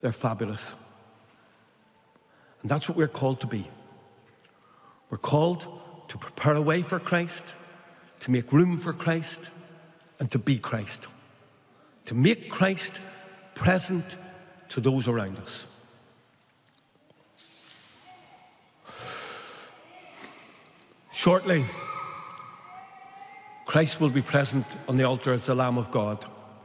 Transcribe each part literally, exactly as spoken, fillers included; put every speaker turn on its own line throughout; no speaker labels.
They're fabulous. And that's what we're called to be. We're called to prepare a way for Christ, to make room for Christ, and to be Christ. To make Christ present to those around us. Shortly, Christ will be present on the altar as the Lamb of God.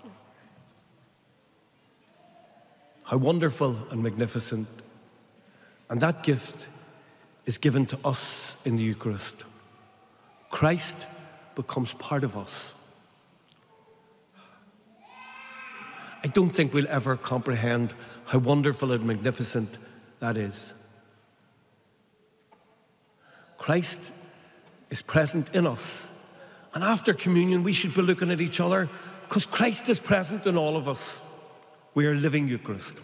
How wonderful and magnificent. And that gift is given to us in the Eucharist. Christ becomes part of us. I don't think we'll ever comprehend how wonderful and magnificent that is. Christ is present in us. And after communion, we should be looking at each other because Christ is present in all of us. We are living Eucharist.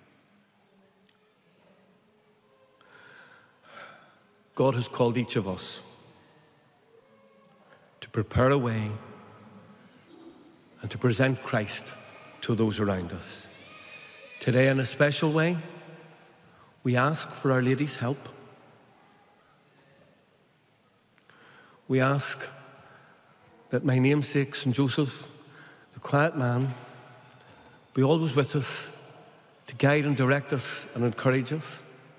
God has called each of us to prepare a way and to present Christ to those around us. Today, in a special way, we ask for Our Lady's help. We ask that my namesake, Saint Joseph, the quiet man, be always with us to guide and direct us and encourage us.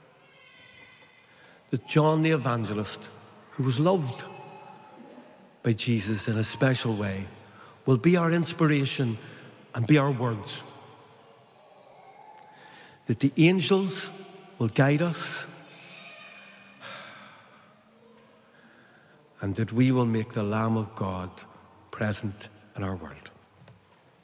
That John the Evangelist, who was loved by Jesus in a special way, will be our inspiration and be our words. That the angels will guide us, and that we will make the Lamb of God present in our world.